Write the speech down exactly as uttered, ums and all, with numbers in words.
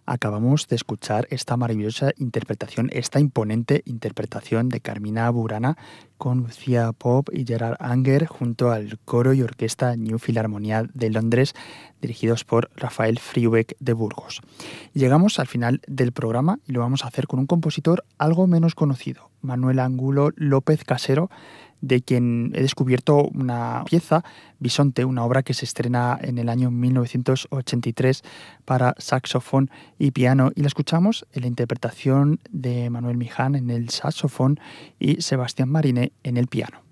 Acabamos de escuchar esta maravillosa interpretación, esta imponente interpretación de Carmina Burana con Lucía Pop y Gerard Anger junto al coro y orquesta New Philharmonia de Londres, dirigidos por Rafael Friubeck de Burgos. Llegamos al final del programa y lo vamos a hacer con un compositor algo menos conocido, Manuel Angulo López Casero, de quien he descubierto una pieza, Bisonte, una obra que se estrena en el año mil novecientos ochenta y tres para saxofón y piano, y la escuchamos en la interpretación de Manuel Miján en el saxofón y Sebastián Mariné en el piano.